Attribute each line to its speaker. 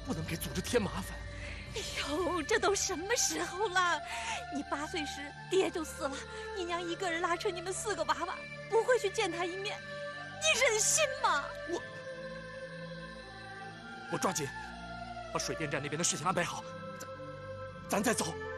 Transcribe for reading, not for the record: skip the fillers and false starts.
Speaker 1: 不能给组织添麻烦。
Speaker 2: 哎呦，这都什么时候了？你8岁时爹就死了，你娘一个人拉扯你们4个娃娃，不会去见他一面，你忍心吗？
Speaker 1: 我抓紧把水电站那边的事情安排好，咱再走。